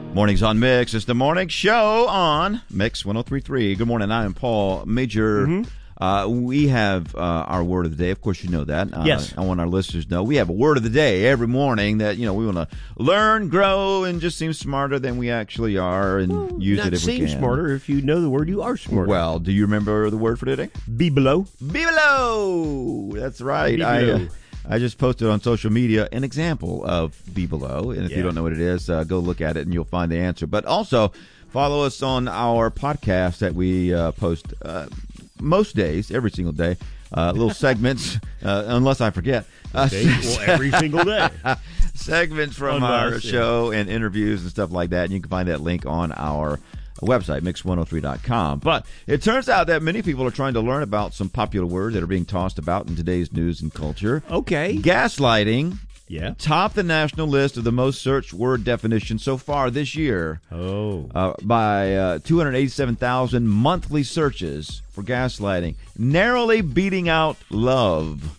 Mornings on Mix. It's the morning show on Mix 103.3. Good morning. I am Paul Major. We have our word of the day. Of course, you know that. Yes. I want our listeners to know we have a word of the day every morning that, we want to learn, grow, and just seem smarter than we actually are and use it if we can. Not seem smarter. If you know the word, you are smarter. Well, do you remember the word for today? Be below. Be below. That's right. Be below. I just posted on social media an example of Be Below, and if you don't know what it is, go look at it and you'll find the answer. But also, follow us on our podcast that we post most days, every single day, little segments, unless I forget. Every single day. Segments from our show and interviews and stuff like that, and you can find that link on our website, mix103.com. But it turns out that many people are trying to learn about some popular words that are being tossed about in today's news and culture. Okay. Gaslighting. Yeah. Topped the national list of the most searched word definitions so far this year. By 287,000 monthly searches for gaslighting, narrowly beating out love.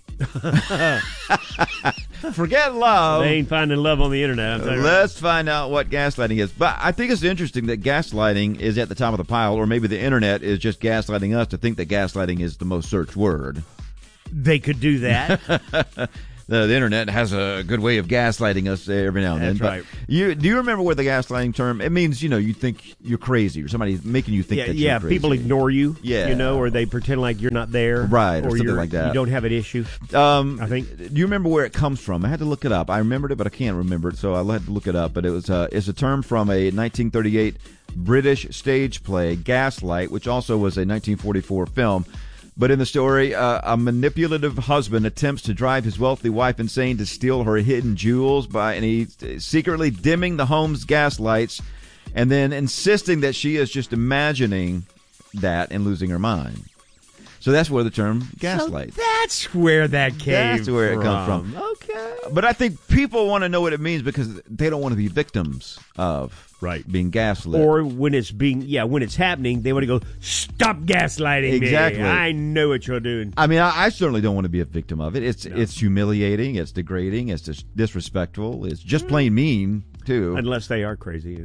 Forget love. They ain't finding love on the internet. Let's find out what gaslighting is. But I think it's interesting that gaslighting is at the top of the pile, or maybe the internet is just gaslighting us to think that gaslighting is the most searched word. They could do that. The internet has a good way of gaslighting us every now and then. That's right. Do you remember what the gaslighting term? It means, you think you're crazy, or somebody's making you think that you're crazy. People ignore you. Yeah. Or they pretend like you're not there. Right, or something like that. You don't have an issue. I think. Do you remember where it comes from? I had to look it up. I remembered it, but I can't remember it, so I had to look it up. But it's a term from a 1938 British stage play, Gaslight, which also was a 1944 film. But in the story, a manipulative husband attempts to drive his wealthy wife insane to steal her hidden jewels and he's secretly dimming the home's gas lights and then insisting that she is just imagining that and losing her mind. So that's where the term gaslight. So that's where that came from. That's where it comes from. Okay. But I think people want to know what it means because they don't want to be victims of being gaslit. Or when it's happening, they want to go, stop gaslighting exactly. me. I know what you're doing. I mean, I certainly don't want to be a victim of it. It's humiliating. It's degrading. It's disrespectful. It's just plain mean, too. Unless they are crazy.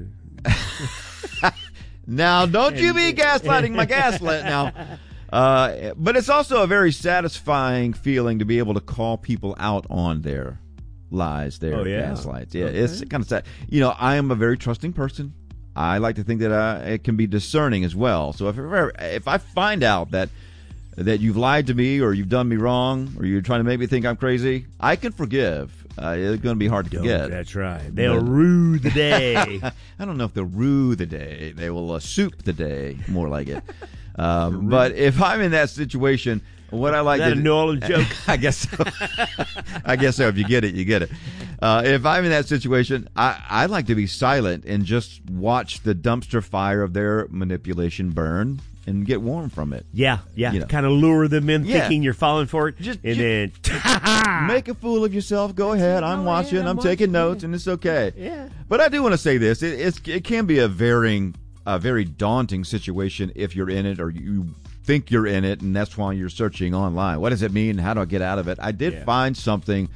Now, don't you be gaslighting my gaslit now. But it's also a very satisfying feeling to be able to call people out on their lies, their gaslights. Yeah, okay. It's kind of sad. I am a very trusting person. I like to think that it can be discerning as well. So if I find out that you've lied to me or you've done me wrong or you're trying to make me think I'm crazy, I can forgive. It's going to be hard to forget. That's right. They'll rue the day. I don't know if they'll rue the day. They will soup the day, more like it. But if I'm in that situation, what I like to do... Is that a New Orleans joke? I guess so. I guess so. If you get it, you get it. If I'm in that situation, I like to be silent and just watch the dumpster fire of their manipulation burn and get warm from it. Yeah. Kind of lure them in thinking you're falling for it. Then... make a fool of yourself. Go ahead. I'm watching. I'm taking notes, and it's okay. Yeah. But I do want to say this. It can be a very daunting situation if you're in it or you think you're in it, and that's why you're searching online. What does it mean? How do I get out of it? I did find something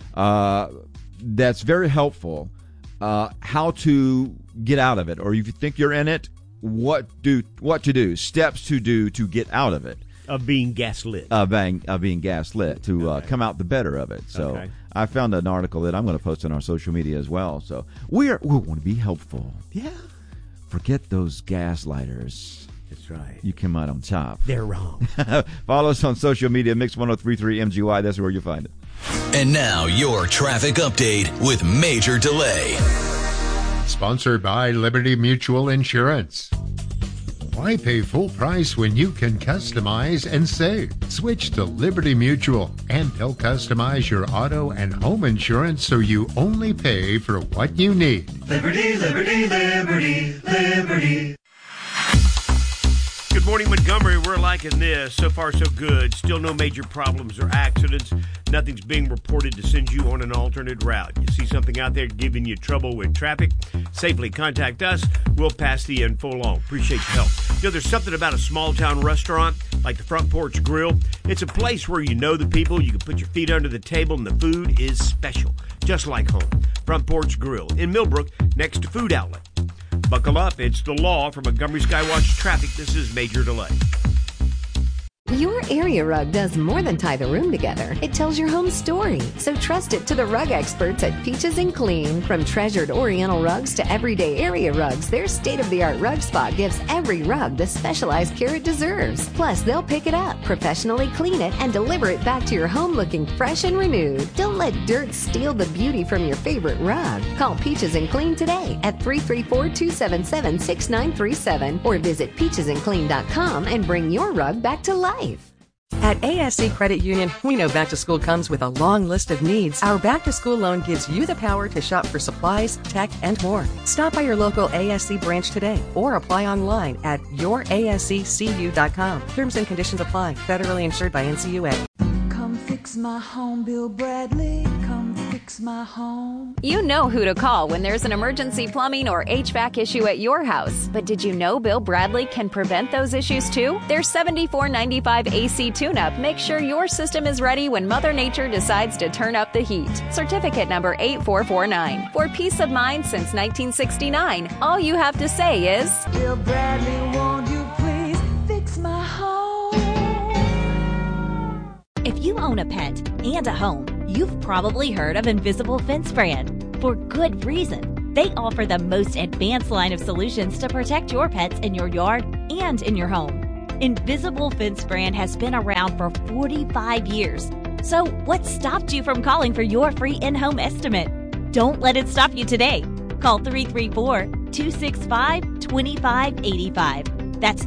that's very helpful, how to get out of it, or if you think you're in it, what to do, steps to do to get out of it. Of being gaslit. Of being gaslit, to come out the better of it. So I found an article that I'm going to post on our social media as well. So we want to be helpful. Yeah. Forget those gaslighters. That's right. You came out on top. They're wrong. Follow us on social media, Mix1033 MGY. That's where you'll find it. And now your traffic update with Major Delay. Sponsored by Liberty Mutual Insurance. Why pay full price when you can customize and save? Switch to Liberty Mutual, and they'll customize your auto and home insurance so you only pay for what you need. Liberty, liberty, liberty, liberty. Good morning, Montgomery. We're liking this. So far, so good. Still no major problems or accidents. Nothing's being reported to send you on an alternate route. You see something out there giving you trouble with traffic? Safely contact us. We'll pass the info along. Appreciate your help. There's something about a small-town restaurant like the Front Porch Grill. It's a place where you know the people. You can put your feet under the table, and the food is special, just like home. Front Porch Grill in Millbrook, next to Food Outlet. Buckle up. It's the law from Montgomery Skywatch Traffic. This is Major Delay. Your area rug does more than tie the room together. It tells your home story. So trust it to the rug experts at Peaches and Clean. From treasured Oriental rugs to everyday area rugs, their state-of-the-art rug spot gives every rug the specialized care it deserves. Plus, they'll pick it up, professionally clean it, and deliver it back to your home looking fresh and renewed. Don't let dirt steal the beauty from your favorite rug. Call Peaches and Clean today at 334-277-6937 or visit peachesandclean.com and bring your rug back to life. At ASC Credit Union, we know back to school comes with a long list of needs. Our back to school loan gives you the power to shop for supplies, tech, and more. Stop by your local ASC branch today or apply online at yourasccu.com. Terms and conditions apply. Federally insured by NCUA. Come fix my home, Bill Bradley. Come fix my home. You know who to call when there's an emergency plumbing or HVAC issue at your house. But did you know Bill Bradley can prevent those issues too? Their $74.95 AC tune-up makes sure your system is ready when Mother Nature decides to turn up the heat. Certificate number 8449. For peace of mind since 1969, all you have to say is, Bill Bradley, won't you please fix my home? If you own a pet and a home, you've probably heard of Invisible Fence Brand. For good reason. They offer the most advanced line of solutions to protect your pets in your yard and in your home. Invisible Fence Brand has been around for 45 years. So what stopped you from calling for your free in-home estimate? Don't let it stop you today. Call 334-265-2585. That's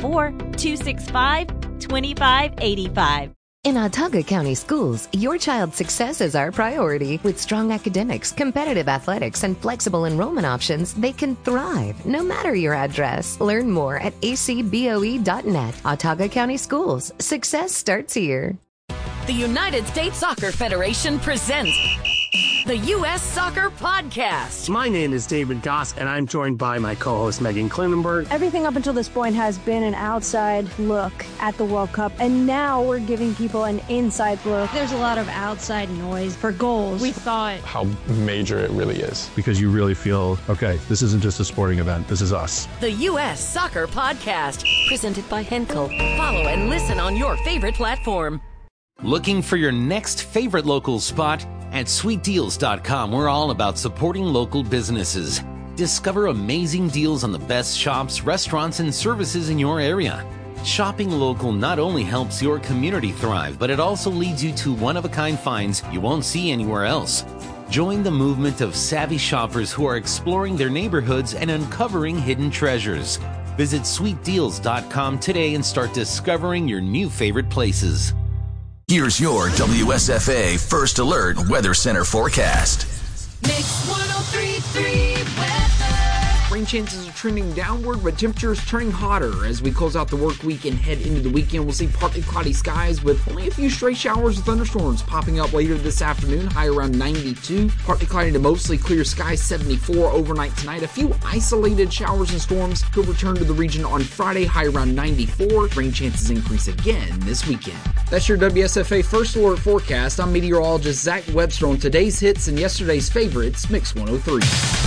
334-265-2585. In Autauga County Schools, your child's success is our priority. With strong academics, competitive athletics, and flexible enrollment options, they can thrive no matter your address. Learn more at acboe.net. Autauga County Schools. Success starts here. The United States Soccer Federation presents the U.S. Soccer Podcast. My name is David Goss, and I'm joined by my co-host Megan Klinenberg. Everything up until this point has been an outside look at the World Cup, and now we're giving people an inside look. There's a lot of outside noise for goals. We thought how major it really is. Because you really feel, okay, this isn't just a sporting event, this is us. The U.S. Soccer Podcast, presented by Henkel. Follow and listen on your favorite platform. Looking for your next favorite local spot? At sweetdeals.com, we're all about supporting local businesses. Discover amazing deals on the best shops, restaurants, and services in your area. Shopping local not only helps your community thrive, but it also leads you to one-of-a-kind finds you won't see anywhere else. Join the movement of savvy shoppers who are exploring their neighborhoods and uncovering hidden treasures. Visit sweetdeals.com today and start discovering your new favorite places. Here's your WSFA First Alert Weather Center forecast. Mix 103.3 weather. Rain chances are trending downward, but temperatures turning hotter as we close out the work week and head into the weekend. We'll see partly cloudy skies with only a few stray showers or thunderstorms popping up later this afternoon, high around 92. Partly cloudy to mostly clear skies, 74 overnight tonight. A few isolated showers and storms could return to the region on Friday, high around 94. Rain chances increase again this weekend. That's your WSFA First Alert forecast. I'm meteorologist Zach Webster on today's hits and yesterday's favorites, Mix 103.